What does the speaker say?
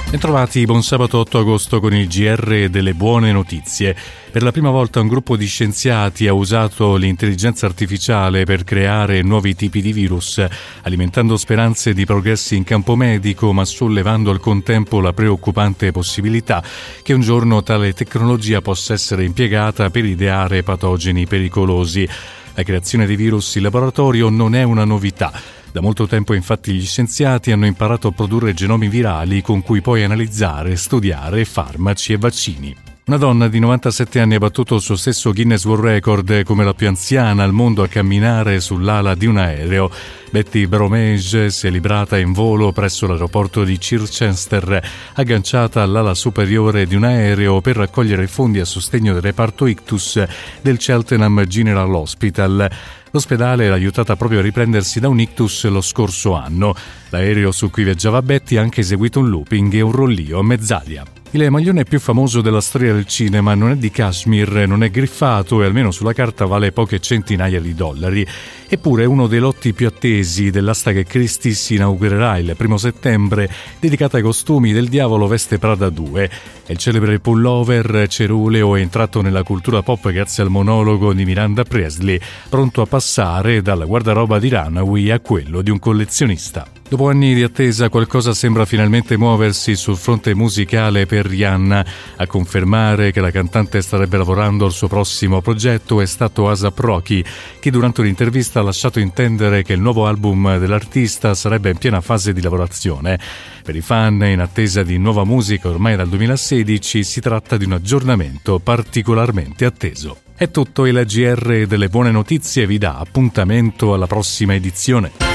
Bentrovati, buon sabato 8 agosto con il GR delle buone notizie. Per la prima volta un gruppo di scienziati ha usato l'intelligenza artificiale per creare nuovi tipi di virus, alimentando speranze di progressi in campo medico, ma sollevando al contempo la preoccupante possibilità che un giorno tale tecnologia possa essere impiegata per ideare patogeni pericolosi. La creazione di virus in laboratorio non è una novità. Da molto tempo infatti gli scienziati hanno imparato a produrre genomi virali con cui poi analizzare e studiare farmaci e vaccini. Una donna di 97 anni ha battuto il suo stesso Guinness World Record come la più anziana al mondo a camminare sull'ala di un aereo. Betty Bromage si è librata in volo presso l'aeroporto di Chichester, agganciata all'ala superiore di un aereo per raccogliere fondi a sostegno del reparto ictus del Cheltenham General Hospital. L'ospedale l'ha aiutata proprio a riprendersi da un ictus lo scorso anno. L'aereo su cui viaggiava Betty ha anche eseguito un looping e un rollio a mezz'aria. Il maglione più famoso della storia del cinema non è di cashmere, non è griffato e almeno sulla carta vale poche centinaia di dollari. Eppure è uno dei lotti più attesi dell'asta che Christie si inaugurerà il 1 settembre, dedicata ai costumi del Diavolo Veste Prada 2. Il celebre pullover ceruleo è entrato nella cultura pop grazie al monologo di Miranda Priestly, pronto a passare dal guardaroba di Runaway a quello di un collezionista. Dopo anni di attesa, qualcosa sembra finalmente muoversi sul fronte musicale per Rihanna. A confermare che la cantante starebbe lavorando al suo prossimo progetto è stato A$AP Rocky, che durante un'intervista ha lasciato intendere che il nuovo album dell'artista sarebbe in piena fase di lavorazione. Per i fan in attesa di nuova musica ormai dal 2016 si tratta di un aggiornamento particolarmente atteso. È tutto, il GR delle buone notizie vi dà appuntamento alla prossima edizione.